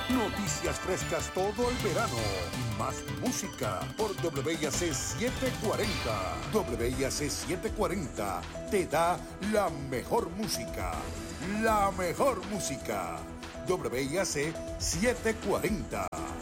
Noticias frescas todo el verano. Más música por WIAC 740. WIAC 740 te da la mejor música. La mejor música. WIAC 740.